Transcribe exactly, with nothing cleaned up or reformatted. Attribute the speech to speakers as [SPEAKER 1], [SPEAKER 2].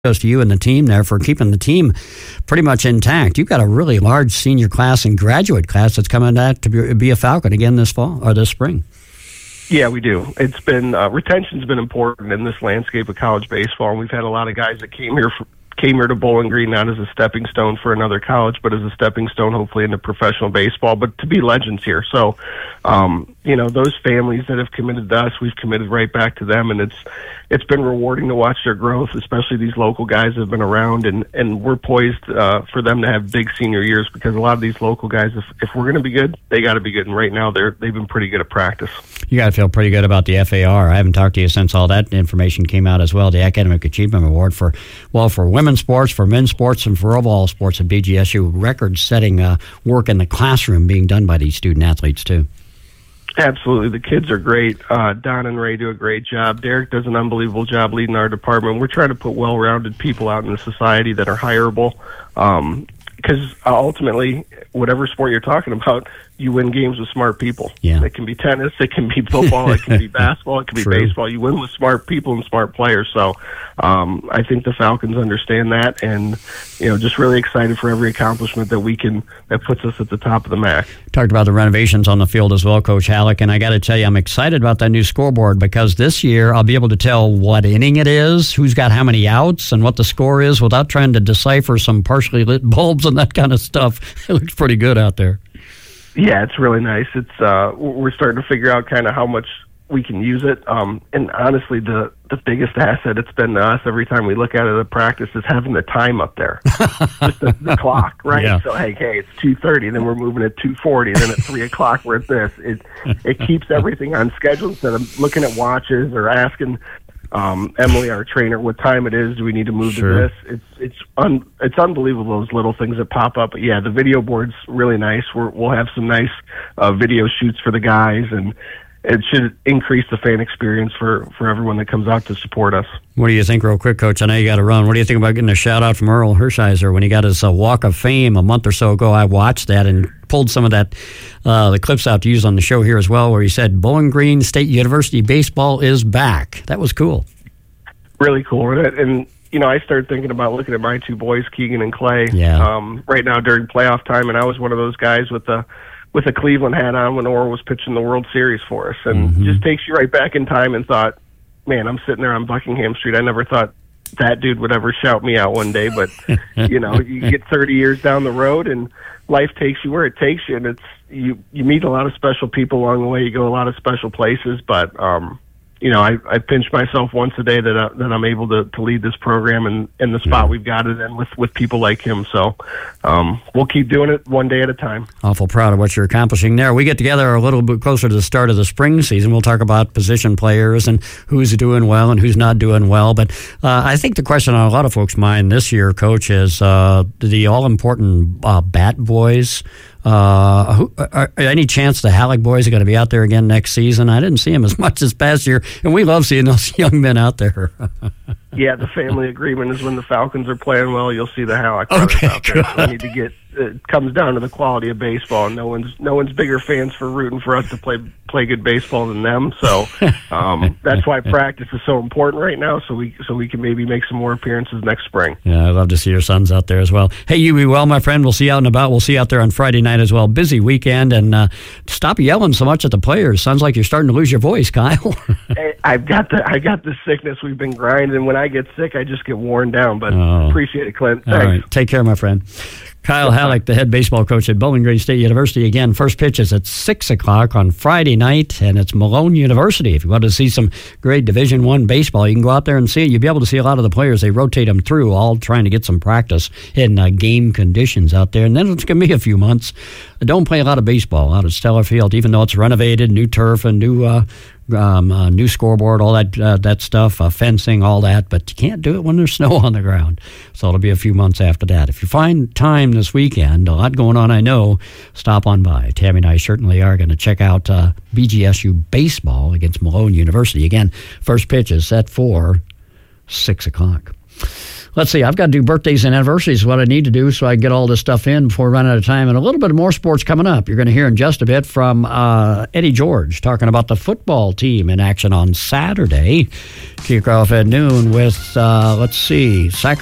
[SPEAKER 1] Goes to you and the team there for keeping the team pretty much intact. You've got a really large senior class and graduate class that's coming back to be, be a Falcon again this fall or this spring.
[SPEAKER 2] Yeah, we do. It's been uh, retention's been important in this landscape of college baseball, and we've had a lot of guys that came here for, came here to Bowling Green not as a stepping stone for another college, but as a stepping stone hopefully into professional baseball, but to be legends here. So, um, you know, those families that have committed to us, we've committed right back to them, and it's it's been rewarding to watch their growth, especially these local guys that have been around, and, and we're poised uh, for them to have big senior years because a lot of these local guys, if, if we're going to be good, they got to be good, and right now they're, they've been pretty good at practice.
[SPEAKER 1] You got to feel pretty good about the F A R. I haven't talked to you since all that information came out as well, the Academic Achievement Award for, well, for women's sports, for men's sports, and for overall sports at B G S U, record-setting uh, work in the classroom being done by these student-athletes, too.
[SPEAKER 2] Absolutely. The kids are great. Uh, Don and Ray do a great job. Derek does an unbelievable job leading our department. We're trying to put well-rounded people out in the society that are hireable. Um, because ultimately, whatever sport you're talking about, you win games with smart people.
[SPEAKER 1] Yeah.
[SPEAKER 2] It can be tennis, it can be football, it can be basketball, it can be
[SPEAKER 1] True.
[SPEAKER 2] baseball. You win with smart people and smart players. So um, I think the Falcons understand that, and you know, just really excited for every accomplishment that we can that puts us at the top of the M A C.
[SPEAKER 1] Talked about the renovations on the field as well, Coach Halleck, and I got to tell you, I'm excited about that new scoreboard because this year I'll be able to tell what inning it is, who's got how many outs, and what the score is without trying to decipher some partially lit bulbs and that kind of stuff. It looks pretty good out there.
[SPEAKER 2] Yeah, it's really nice. It's uh, we're starting to figure out kind of how much we can use it. Um, and honestly, the, the biggest asset it's been to us every time we look at it at practice is having the time up there, just the, the clock, right?
[SPEAKER 1] Yeah.
[SPEAKER 2] So hey, hey, it's two thirty, then we're moving at two forty, then at three o'clock we're at this. It it keeps everything on schedule instead of looking at watches or asking um, Emily, our trainer, what time it is. Do we need to move
[SPEAKER 1] Sure.
[SPEAKER 2] to this? It's it's un, it's unbelievable those little things that pop up. But yeah, the video board's really nice. We're, we'll have some nice uh, video shoots for the guys, and it should increase the fan experience for, for everyone that comes out to support us.
[SPEAKER 1] What do you think, real quick, Coach? I know you got to run. What do you think about getting a shout-out from Earl Hershiser when he got his uh, Walk of Fame a month or so ago? I watched that and pulled some of that, uh, the clips out to use on the show here as well, where he said, Bowling Green State University baseball is back. That was cool.
[SPEAKER 2] Really cool. And, and you know, I started thinking about looking at my two boys, Keegan and Clay,
[SPEAKER 1] Yeah.
[SPEAKER 2] um, right now during playoff time, and I was one of those guys with the with a Cleveland hat on when Orr was pitching the World Series for us, and
[SPEAKER 1] Mm-hmm.
[SPEAKER 2] just takes you right back in time and thought, man, I'm sitting there on Buckingham Street. I never thought that dude would ever shout me out one day, but you know, you get thirty years down the road and life takes you where it takes you, and it's you you meet a lot of special people along the way. You go a lot of special places, but um you know, I, I pinch myself once a day that uh, that I'm able to, to lead this program and in the spot we've got it in with, with people like him. So um, we'll keep doing it one day at a time.
[SPEAKER 1] Awful proud of what you're accomplishing there. We get together a little bit closer to the start of the spring season. We'll talk about position players and who's doing well and who's not doing well. But uh, I think the question on a lot of folks' mind this year, Coach, is uh, the all-important uh, bat boys. Uh, who, are, are any chance the Halleck boys are going to be out there again next season? I didn't see them as much this past year, and we love seeing those young men out there.
[SPEAKER 2] Yeah, the family agreement is when the Falcons are playing well, you'll see the Halleck
[SPEAKER 1] Okay,
[SPEAKER 2] brothers out there. So we need to get. It comes down to the quality of baseball. No one's no one's bigger fans for rooting for us to play play good baseball than them. So um, that's why practice is so important right now. So we so we can maybe make some more appearances next spring.
[SPEAKER 1] Yeah, I'd love to see your sons out there as well. Hey, you be well, my friend. We'll see you out and about. We'll see you out there on Friday night as well. Busy weekend, and uh, stop yelling so much at the players. Sounds like you're starting to lose your voice, Kyle.
[SPEAKER 2] Hey, I've got the I got the sickness. We've been grinding, and when I get sick, I just get worn down. But
[SPEAKER 1] Oh.
[SPEAKER 2] appreciate it, Clint.
[SPEAKER 1] All
[SPEAKER 2] Thanks.
[SPEAKER 1] right, take care, my friend. Kyle Halleck, the head baseball coach at Bowling Green State University. Again, first pitch is at six o'clock on Friday night, and it's Malone University. If you want to see some great Division One baseball, you can go out there and see it. You'll be able to see a lot of the players. They rotate them through, all trying to get some practice in uh, game conditions out there. And then it's going to be a few months. Don't play a lot of baseball out at Stellar Field, even though it's renovated, new turf and new uh, um, uh, new scoreboard, all that uh, that stuff, uh, fencing, all that. But you can't do it when there's snow on the ground. So it'll be a few months after that. If you find time this weekend, a lot going on, I know, stop on by. Tammy and I certainly are going to check out uh, B G S U baseball against Malone University. Again, first pitch is set for six o'clock. let's see. I've got to do birthdays and anniversaries, what I need to do so I can get all this stuff in before we run out of time. And a little bit more sports coming up. You're going to hear in just a bit from uh, Eddie George talking about the football team in action on Saturday. Kick off at noon with, uh, let's see, Sacramento.